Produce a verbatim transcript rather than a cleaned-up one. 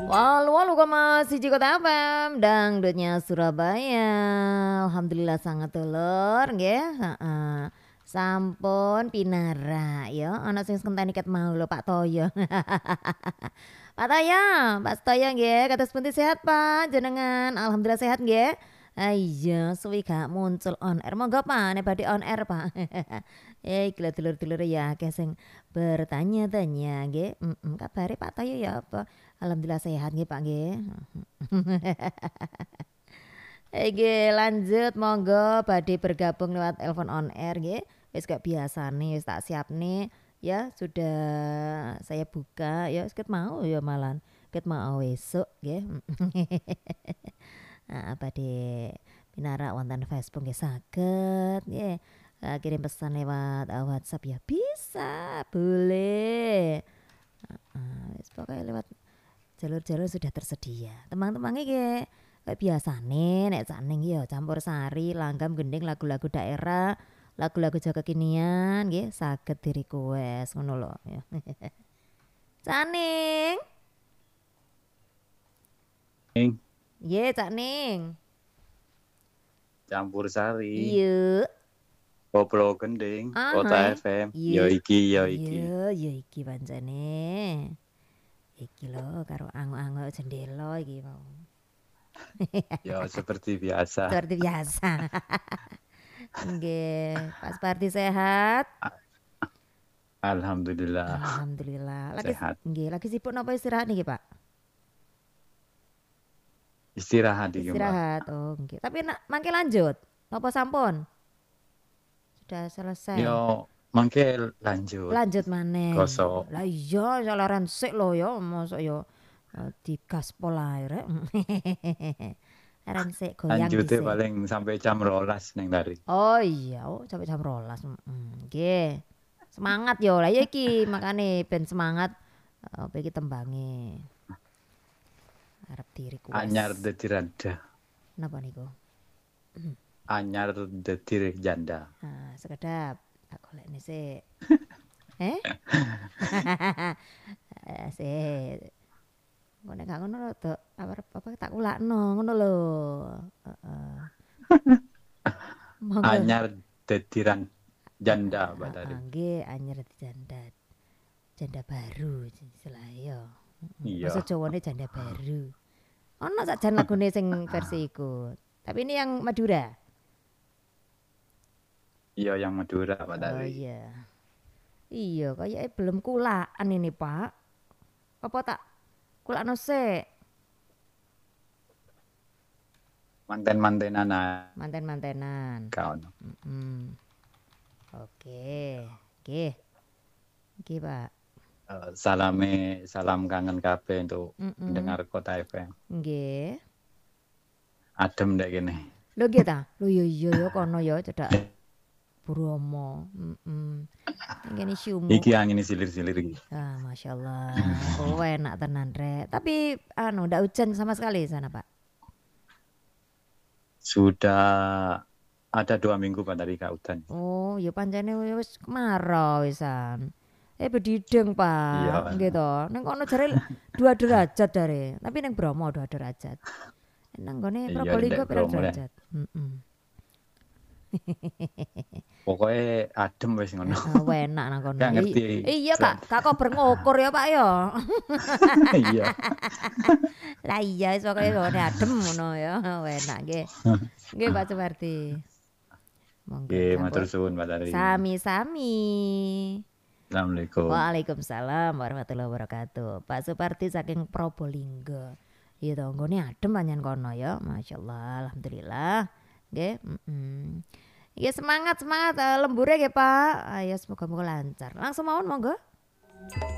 Walu walu koma siji Kota F M dangdutnya Surabaya. Alhamdulillah sangat telur nggih, heeh. Sampun pinara ya, ana sing ngenteni ket mau lho Pak Toyo. Pak Toyo, Pak Toyo nggih, kados pundi sehat Pak jenengan? Alhamdulillah sehat nggih. Ah iya, suwi gak muncul on air. Monggo Pak, nek badhe on air Pak. Eh, gila dulur-dulur ya akeh sing bertanya-tanya nggih. Mhm, kabare Pak Toyo ya apa? Alhamdulillah sehat nggih Pak nggih. Oke lanjut monggo badhe bergabung lewat telepon on air nggih. Wis gak biasane wis tak siapne ya sudah saya buka ya ket mau ya malan. Ket mau esuk nggih. Heeh badhe pinara wonten Facebook nggih saged nggih. Uh, kirim pesan lewat uh, WhatsApp ya bisa, boleh. Uh, uh, pokoknya lewat jalur-jalur sudah tersedia. Teman-teman iki kayak biasane nek saning ya campur sari, langgam gending lagu-lagu daerah, lagu-lagu Jawa kekinian nggih saged di request ngono lho ya. Caning. Ning. Nggih, Cak Ning. Campur sari. Iya. Koplo gending, Ah, Kota hai. F M. Iya. Yo iki, yo iki. Iya, yo iki pancene. Iki lho karo angok-angok jendela iki mau. Ya seperti biasa. Seperti biasa. Nggih, Pak Supardi sehat? Alhamdulillah. Alhamdulillah. Lagi sehat. Nggih, lagi sibuk napa istirahat niki, Pak? Istirahat iki, Mbak. Istirahat. Oh, nggih. Tapi nak mangke lanjut. Napa sampun? Sudah selesai. Yo mangke lanjut. Lanjut maneh. Gosok. Lah iya salaran sik lho ya, mosok yo digaspol ae rek. Aren sik goyang Lanjute dhisik. paling sampai jam rolas ning tadi. Oh iya, oh sampai jam rolas. Heeh, nggih. Semangat yo. Lah ya iki makane ben semangat apa iki tembange. Arep diri kuwes. Anyar dadi rada. Napa niku? Anyar dadi janda. Nah, sekedap tak golekne sik. Eh? Sik. Kok nek gak ngono lho, Dok, arep apa tak kulakno ngono lho. Heeh. Anyar dadi janda Mbak tadi. Nggih, anyar dadi janda. Janda baru istilah ya. Iya. Bahasa Jawane janda baru. Ono sak jan lagune sing versi iku. Tapi ini yang Madura. Iya yang Madura Pak tadi. Oh iya. Iya, kayaknya belum kulaan ini Pak. Apa tak kulakno sik? Manten-mantenan. Manten-mantenan. Kaon. Mm-hmm. Oke, oke, oke Pak. Uh, salame, salam kangen kabeh untuk Mm-mm. dengar Kota F M. Nggih. Adem ndek kene. Lho nggih ta? Lho iya iya ya kono ya cedak Bromo. Heeh. Ngene syumu. Iki angin silir-silir iki. Ah, masyaallah. Oh, enak tenan rek. Tapi anu ndak hujan sama sekali sana, Pak. Sudah ada dua minggu Pak tadi gak hujan. Oh, ya pancene wis kemarau wisan. Eh bedideng Pak, iya, gitu. Neng kono jare dua derajat jare, tapi neng Bromo dua derajat. Nang gone Probolinggo pira derajat? Heeh. Pokoknya adem wis ngono. Oh, enak nang kono. Gak ngerti. Iya Kak, Kak kober ngukur ya Pak ya. Iya. Lah iya wis pokoke gone adem ngono ya. Enak nggih. Nggih Pak Supardi. Monggo. Nggih, matur suwun Pak Tari. Sami-sami. Assalamualaikum. Waalaikumsalam warahmatullahi wabarakatuh. Pak Supardi saking Probolinggo. Iya to, nggone adem panjen kono ya. Masyaallah, alhamdulillah. Nggih, heeh. Ya semangat semangat uh, lembure nggih Pak. Ayo semoga-moga lancar. Langsung mawon monggo.